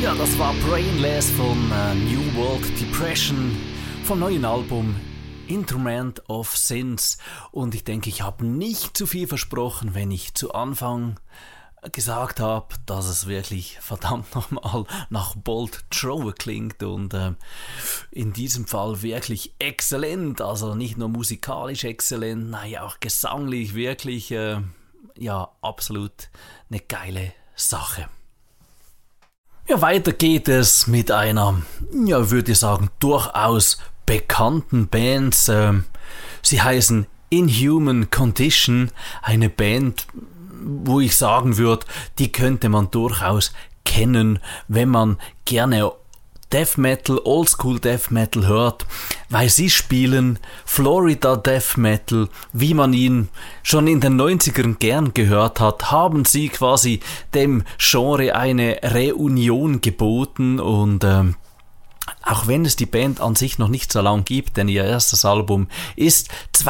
Ja, das war Brainless von New World Depression vom neuen Album Instrument of Sins. Und ich denke, ich habe nicht zu viel versprochen, wenn ich zu Anfang gesagt habe, dass es wirklich verdammt nochmal nach Bolt Thrower klingt und in diesem Fall wirklich exzellent, also nicht nur musikalisch exzellent, nein, auch gesanglich wirklich, absolut eine geile Sache. Ja, weiter geht es mit einer, würde ich sagen, durchaus bekannten Band. Sie heißen Inhuman Condition, eine Band, wo ich sagen würde, die könnte man durchaus kennen, wenn man gerne Death Metal, Oldschool Death Metal hört, weil sie spielen Florida Death Metal, wie man ihn schon in den 90ern gern gehört hat, haben sie quasi dem Genre eine Reunion geboten und auch wenn es die Band an sich noch nicht so lang gibt, denn ihr erstes Album ist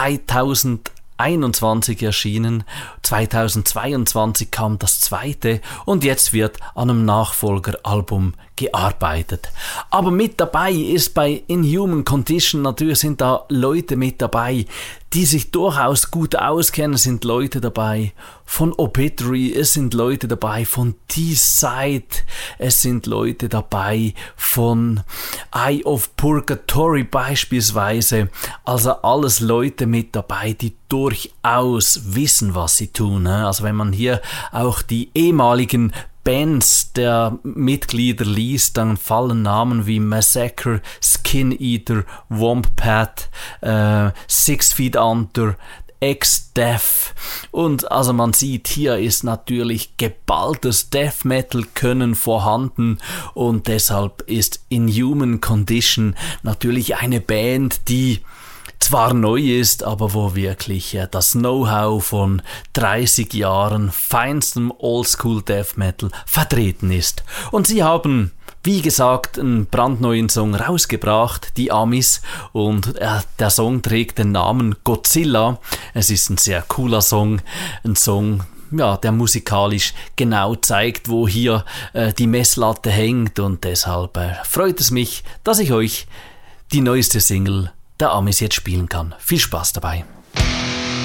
2021 erschienen, 2022 kam das zweite und jetzt wird an einem Nachfolgeralbum gearbeitet. Aber mit dabei ist bei Inhuman Condition, natürlich sind da Leute mit dabei, die sich durchaus gut auskennen, es sind Leute dabei von Obituary, es sind Leute dabei von D-Side, es sind Leute dabei von Eye of Purgatory beispielsweise, also alles Leute mit dabei, die durchaus wissen, was sie tun. Also wenn man hier auch die ehemaligen Bands der Mitglieder liest, dann fallen Namen wie Massacre, Skin Eater, Wombat, 6 Feet Under, Ex-Death und also man sieht, hier ist natürlich geballtes Death Metal Können vorhanden und deshalb ist Inhuman Condition natürlich eine Band, die zwar neu ist, aber wo wirklich das Know-how von 30 Jahren feinstem Oldschool Death Metal vertreten ist. Und sie haben, wie gesagt, einen brandneuen Song rausgebracht, die Amis, und der Song trägt den Namen Godzilla. Es ist ein sehr cooler Song, ein Song, der musikalisch genau zeigt, wo hier die Messlatte hängt, und deshalb freut es mich, dass ich euch die neueste Single der Amis jetzt spielen kann. Viel Spaß dabei.